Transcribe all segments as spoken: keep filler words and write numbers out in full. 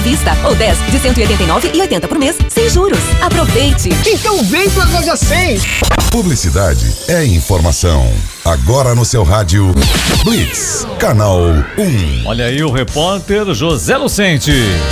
vista ou dez de cento e oitenta e nove reais e oitenta centavos por mês, sem juros. Aproveite! Então vem pra Loja cem! Publicidade é informação. Agora no seu rádio, Blitz, canal um. Olha aí o repórter José Lucente.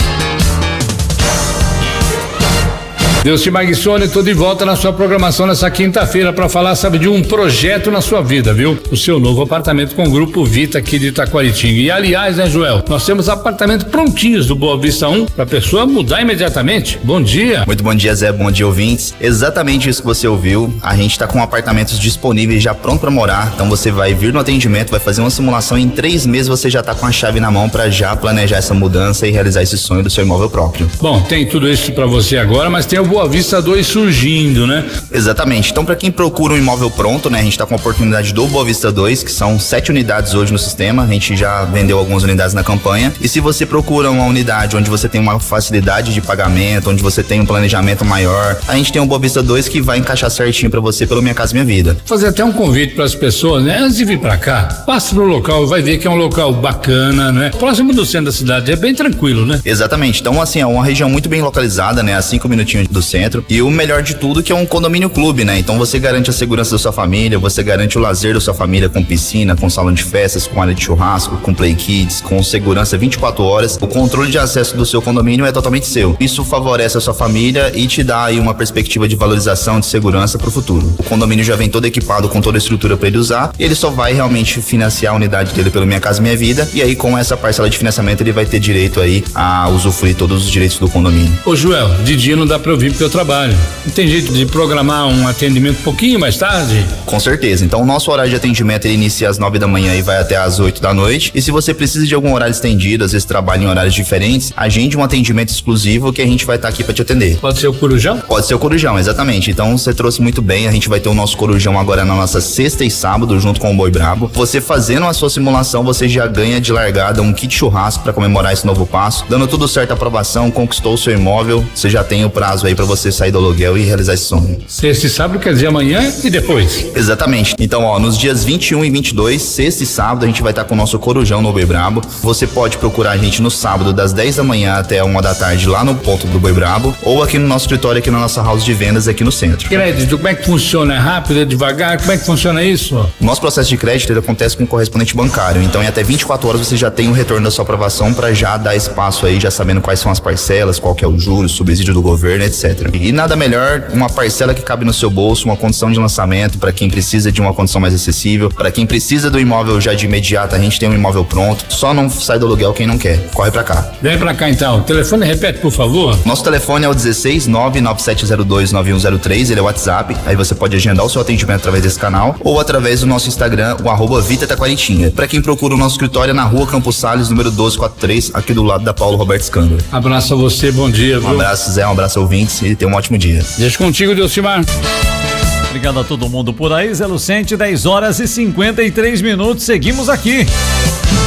Deus te Maguissone, tô de volta na sua programação nessa quinta-feira para falar, sabe, de um projeto na sua vida, viu? O seu novo apartamento com o Grupo Vita aqui de Itaquaritinga. E aliás, né, Joel, nós temos apartamentos prontinhos do Boa Vista um pra pessoa mudar imediatamente. Bom dia. Muito bom dia, Zé, bom dia, ouvintes. Exatamente isso que você ouviu. A gente tá com apartamentos disponíveis já pronto para morar, então você vai vir no atendimento, vai fazer uma simulação e em três meses você já tá com a chave na mão para já planejar essa mudança e realizar esse sonho do seu imóvel próprio. Bom, tem tudo isso para você agora, mas tem o Boa Vista dois surgindo, né? Exatamente. Então, para quem procura um imóvel pronto, né, a gente tá com a oportunidade do Boa Vista dois, que são sete unidades hoje no sistema. A gente já vendeu algumas unidades na campanha. E se você procura uma unidade onde você tem uma facilidade de pagamento, onde você tem um planejamento maior, a gente tem o Boa Vista dois que vai encaixar certinho para você pelo Minha Casa Minha Vida. Fazer até um convite para as pessoas, né? Antes de vir para cá, passe pro local, vai ver que é um local bacana, né? Próximo do centro da cidade, é bem tranquilo, né? Exatamente. Então, assim, é uma região muito bem localizada, né? A cinco minutinhos do centro. E o melhor de tudo que é um condomínio clube, né? Então você garante a segurança da sua família, você garante o lazer da sua família com piscina, com salão de festas, com área de churrasco, com play kids, com segurança vinte e quatro horas. O controle de acesso do seu condomínio é totalmente seu. Isso favorece a sua família e te dá aí uma perspectiva de valorização, de segurança pro futuro. O condomínio já vem todo equipado com toda a estrutura para ele usar e ele só vai realmente financiar a unidade dele pelo Minha Casa Minha Vida e aí com essa parcela de financiamento ele vai ter direito aí a usufruir todos os direitos do condomínio. Ô Joel, de dia não dá pra eu vir porque eu trabalho. Não tem jeito de programar um atendimento um pouquinho mais tarde? Com certeza. Então o nosso horário de atendimento ele inicia às nove da manhã e vai até às oito da noite. E se você precisa de algum horário estendido, às vezes trabalha em horários diferentes, agende um atendimento exclusivo que a gente vai estar aqui para te atender. Pode ser o Corujão? Pode ser o Corujão, exatamente. Então você trouxe muito bem. A gente vai ter o nosso Corujão agora na nossa sexta e sábado junto com o Boi Brabo. Você fazendo a sua simulação, você já ganha de largada um kit churrasco para comemorar esse novo passo. Dando tudo certo a aprovação, conquistou o seu imóvel, você já tem o prazo aí para você sair do aluguel e realizar esse sonho. Sexta e sábado quer dizer amanhã e depois? Exatamente. Então, ó, nos dias vinte e um e vinte e dois, sexta e sábado, a gente vai estar com o nosso Corujão no Boi Brabo. Você pode procurar a gente no sábado, das dez da manhã até uma da tarde, lá no ponto do Boi Brabo, ou aqui no nosso escritório, aqui na nossa house de vendas, aqui no centro. Crédito, como é que funciona? É rápido, é devagar? Como é que funciona isso? O nosso processo de crédito, ele acontece com o correspondente bancário. Então, em até vinte e quatro horas, você já tem o retorno da sua aprovação para já dar espaço aí, já sabendo quais são as parcelas, qual que é o juros, subsídio do governo, etcétera. E nada melhor, uma parcela que cabe no seu bolso, uma condição de lançamento para quem precisa de uma condição mais acessível, para quem precisa do imóvel já de imediato, a gente tem um imóvel pronto, só não sai do aluguel quem não quer, corre pra cá. Vem pra cá então, o telefone repete por favor. Nosso telefone é o dezesseis nove nove sete zero dois nove um zero três, ele é o WhatsApp, aí você pode agendar o seu atendimento através desse canal ou através do nosso Instagram, o arroba Vita Itaquaritinga. Pra quem procura o nosso escritório é na rua Campos Salles, número doze quarenta e três, aqui do lado da Paulo Roberto Scandler. Abraço a você, bom dia. Um abraço, Zé, um abraço ouvintes e tenha um ótimo dia. Deixa contigo, Delcimar. Obrigado a todo mundo por aí, Zé Lucente, dez horas e cinquenta e três minutos, seguimos aqui.